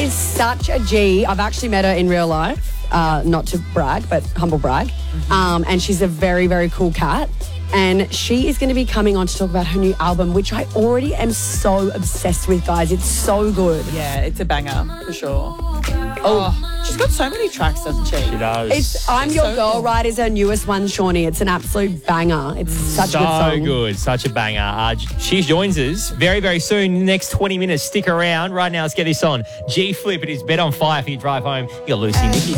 is such a G. I've actually met her in real life. Not to brag, but humble brag. And she's a very, very cool cat. And she is going to be coming on to talk about her new album, which I already am so obsessed with, guys. It's so good. Yeah, it's a banger for sure. Oh, she's got so many tracks, doesn't she? She does. I'm Your so Girl, cool. right, is her newest one, Shawnee. It's an absolute banger. It's such a good So song. good. Such a banger. She joins us very, very soon. Next 20 minutes. Stick around. Right now, let's get this on. G Flip, it is Bet on Fire for your drive home. You got Lucy and Nikki.